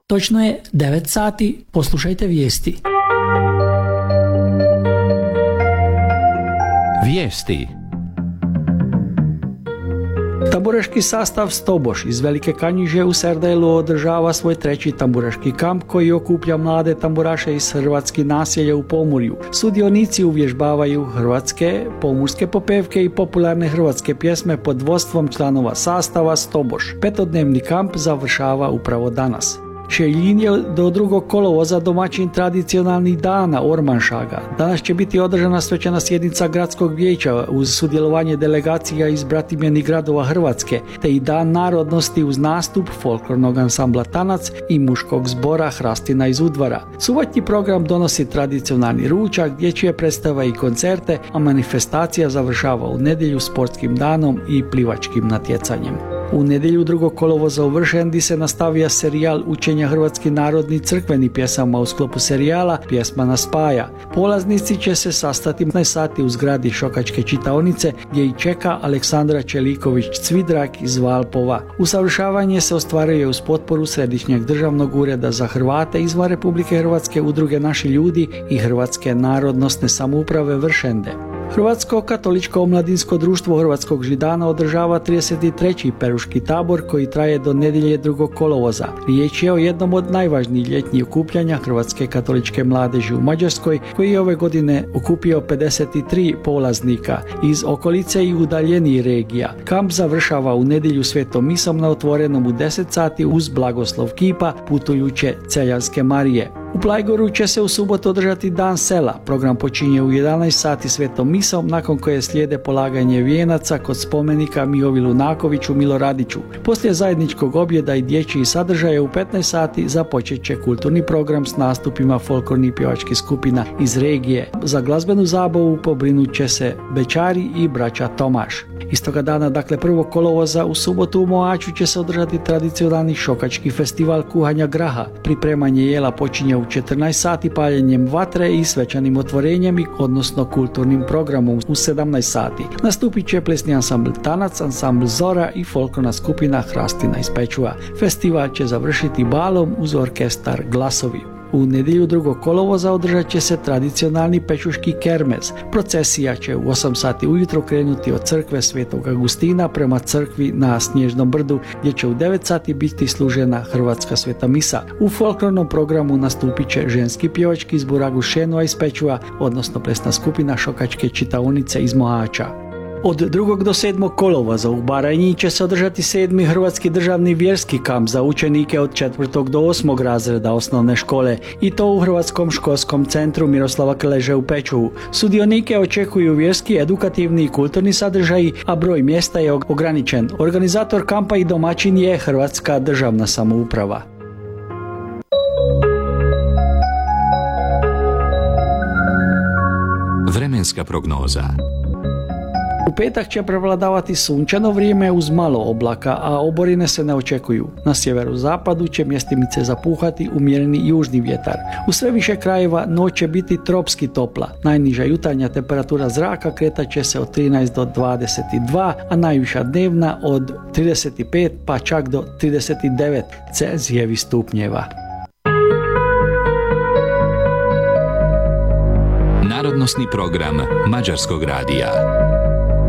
Točno je 9 sati, poslušajte vijesti. Vijesti. Tamburaški sastav Stoboš iz Velike Kanjiže u Serdajlu održava svoj treći tamburaški kamp koji okuplja mlade tamburaše iz hrvatskih naselja u Pomurju. Sudionici uvježbavaju hrvatske, pomurske popevke i popularne hrvatske pjesme pod vodstvom članova sastava Stoboš. Petodnevni kamp završava upravo danas. Šeljin je do 2. kolovoza domaćin tradicionalnih dana Ormanšaga. Danas će biti održana svečana sjednica gradskog vijeća uz sudjelovanje delegacija iz bratimljenih gradova Hrvatske, te i dan narodnosti uz nastup folklornog ansambla Tanac i muškog zbora Hrastina iz Udvara. Subotnji program donosi tradicionalni ručak, dječje predstave i koncerte, a manifestacija završava u nedjelju sportskim danom i plivačkim natjecanjem. U nedjelju 2. kolovoza u Vršendi se nastavija serijal učenja hrvatskih narodnih crkvenih pjesama u sklopu serijala Pjesma nas spaja. Polaznici će se sastati 15 sati u zgradi Šokačke čitaonice gdje ih čeka Aleksandra Čeliković-Cvidrak iz Valpova. Usavršavanje se ostvaruje uz potporu Središnjeg državnog ureda za Hrvate izvan Republike Hrvatske, Udruge Naši ljudi i Hrvatske narodnosne samouprave Vršende. Hrvatsko katoličko omladinsko društvo Hrvatskog Židana održava 33. peruški tabor koji traje do nedjelje 2. kolovoza. Riječ je o jednom od najvažnijih ljetnjih okupljanja Hrvatske katoličke mladeži u Mađarskoj, koji je ove godine okupio 53 polaznika iz okolice i udaljenijih regija. Kamp završava u nedjelju svetom misom na otvorenom u 10 sati uz blagoslov kipa putujuće Celjanske Marije. U Plajgoru će se u subotu održati Dan sela. Program počinje u 11 sati svetom misom, nakon koje slijede polaganje vijenaca kod spomenika Mijovi Lunakoviću Miloradiću. Poslije zajedničkog objeda i dječjih sadržaja u 15 sati započet će kulturni program s nastupima folklornih pjevačkih skupina iz regije. Za glazbenu zabavu pobrinut će se Bećari i braća Tomaš. Istoga dana, dakle 1. kolovoza, u subotu u Mohaču će se održati tradicionalni šokački festival kuhanja graha. Pripremanje jela počinje u 14 sati paljenjem vatre i svečanim otvorenjem, odnosno kulturnim programom u 17 sati. Nastupit će plesni ansambl Tanac, ansambl Zora i folklorna skupina Hrastina iz Pečuva. Festival će završiti balom uz orkestar Glasovi. U nedjelju 2. kolovoza održat će se tradicionalni pečuški kermez. Procesija će u 8 sati ujutro krenuti od crkve Svetog Agustina prema crkvi na Snježnom brdu, gdje će u 9 sati biti služena hrvatska sveta misa. U folklornom programu nastupit će ženski pjevački zbor Agušenova iz Pečuva, odnosno plesna skupina Šokačke čitaonice iz Mohača. Od 2. do 7. kolovoza u Baranji će se održati 7. Hrvatski državni vjerski kamp za učenike od 4. do 8. razreda osnovne škole, i to u Hrvatskom školskom centru Miroslava Krleže u Pečuvu. Sudionike očekuju vjerski, edukativni i kulturni sadržaji, a broj mjesta je ograničen. Organizator kampa i domaćin je Hrvatska državna samouprava. Vremenska prognoza. U petak će prevladavati sunčano vrijeme uz malo oblaka, a oborine se ne očekuju. Na sjeverozapadu će mjestimice zapuhati umjereni južni vjetar. U sve više krajeva noć će biti tropski topla. Najniža jutarnja temperatura zraka kretat će se od 13 do 22, a najviša dnevna od 35 pa čak do 39 Celzijevih stupnjeva. Narodnosni program Mađarskog radija.